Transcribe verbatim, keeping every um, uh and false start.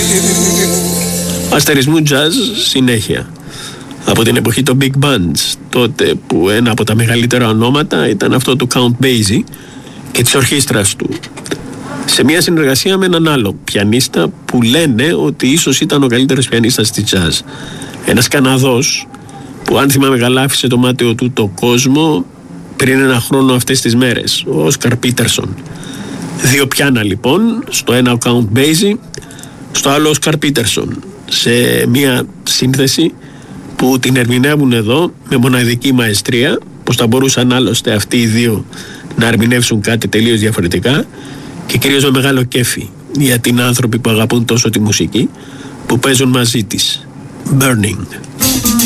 Αστερισμού jazz συνέχεια. Από την εποχή των Big Bands, τότε που ένα από τα μεγαλύτερα ονόματα ήταν αυτό του Count Basie και της ορχήστρας του. Σε μια συνεργασία με έναν άλλο πιανίστα που λένε ότι ίσως ήταν ο καλύτερος πιανίστας της jazz. Ένας Καναδός που, αν θυμάμαι καλά, άφησε το μάτιο του το κόσμο πριν ένα χρόνο αυτές τις μέρες, ο Όσκαρ Πίτερσον. Δύο πιάνα λοιπόν, στο ένα ο Count Basie, στο άλλο ο Όσκαρ Πίτερσον, σε μια σύνθεση που την ερμηνεύουν εδώ με μοναδική μαεστρία, πως θα μπορούσαν άλλωστε αυτοί οι δύο να ερμηνεύσουν κάτι τελείως διαφορετικά, και κυρίως με μεγάλο κέφι για την άνθρωποι που αγαπούν τόσο τη μουσική, που παίζουν μαζί της. Burning.